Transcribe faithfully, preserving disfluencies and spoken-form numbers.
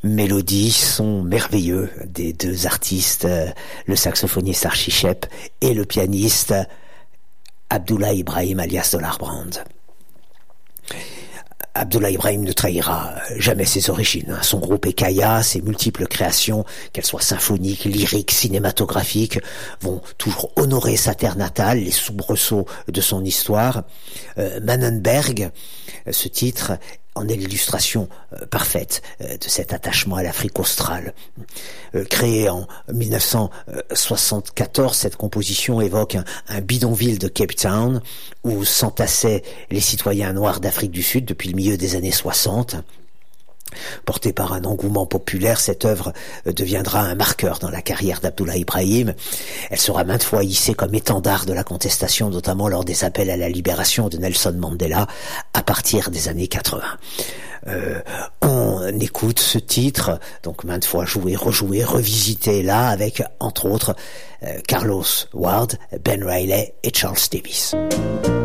mélodies sont merveilleux des deux artistes, euh, le saxophoniste Archie Shepp et le pianiste Abdullah Ibrahim alias Dollar Brand. Abdullah Ibrahim ne trahira jamais ses origines. Son groupe Ekaya, ses multiples créations, qu'elles soient symphoniques, lyriques, cinématographiques, vont toujours honorer sa terre natale, les soubresauts de son histoire. Euh, Manenberg, ce titre, en est l'illustration euh, parfaite euh, de cet attachement à l'Afrique australe. Euh, créée en dix-neuf cent soixante-quatorze, cette composition évoque un, un bidonville de Cape Town où s'entassaient les citoyens noirs d'Afrique du Sud depuis le milieu des années soixante. Portée par un engouement populaire, cette œuvre deviendra un marqueur dans la carrière d'Abdullah Ibrahim. Elle sera maintes fois hissée comme étendard de la contestation, notamment lors des appels à la libération de Nelson Mandela à partir des années quatre-vingts. Euh, on écoute ce titre, donc maintes fois joué, rejoué, revisité là, avec entre autres euh, Carlos Ward, Ben Riley et Charles Davis.